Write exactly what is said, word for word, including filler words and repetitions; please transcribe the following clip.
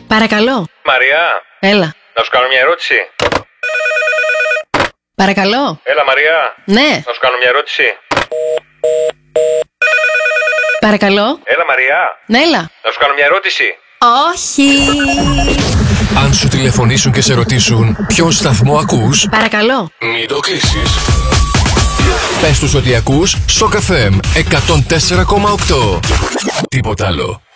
Παρακαλώ. Μαριά. Έλα. Να σου κάνω μια ερώτηση. Παρακαλώ. Έλα, Μαριά. Ναι. Να σου κάνω μια ερώτηση. Παρακαλώ. Έλα, Μαριά. Ναι, έλα. Να σου κάνω μια ερώτηση. Όχι. Αν σου τηλεφωνήσουν και σε ρωτήσουν ποιον σταθμό ακούς, Παρακαλώ. μην το κλείσεις. Πες τους ότι ακούς Σοκ εφ εμ εκατόν τέσσερα κόμμα οκτώ. Τίποτα άλλο.